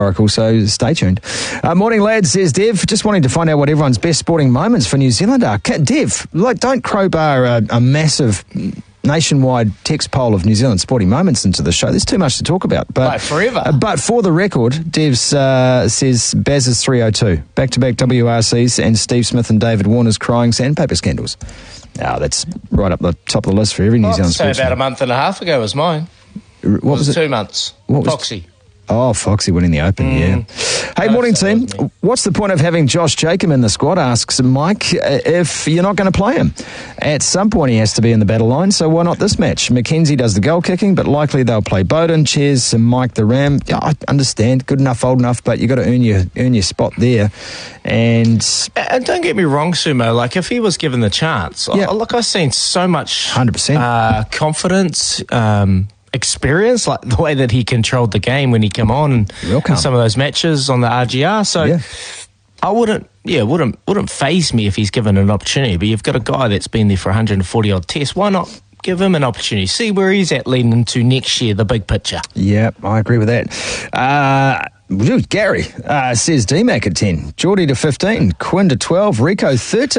Oracle, so stay tuned. Morning, lads, says Dev. Just wanting to find out what everyone's best sporting moments for New Zealand are. Dev, don't crowbar a massive nationwide text poll of New Zealand sporting moments into the show. There's too much to talk about. But forever. But for the record, Dev says Baz is 302. Back-to-back WRCs and Steve Smith and David Warner's crying sandpaper scandals. Now, that's right up the top of the list for every New Zealand sportsman. About a month and a half ago was mine. What was it? 2 months. Foxy. Oh, Foxy winning the Open, yeah. Hey, morning team. What's the point of having Josh Jacob in the squad, asks Mike, if you're not going to play him? At some point he has to be in the battle line, so why not this match? Mackenzie does the goal kicking, but likely they'll play Bowden, Ches and Mike the Ram. Yeah, I understand, good enough, old enough, but you've got to earn your spot there. And don't get me wrong, Sumo, like if he was given the chance, look, I've seen so much 100% confidence, experience, like the way that he controlled the game when he came on and some of those matches on the RGR. So I wouldn't faze me if he's given an opportunity. But you've got a guy that's been there for 140 odd tests. Why not give him an opportunity? See where he's at leading into next year, the big picture. Yeah, I agree with that. Gary says DMAC at 10, Geordie to 15, Quinn to 12, Rico 13.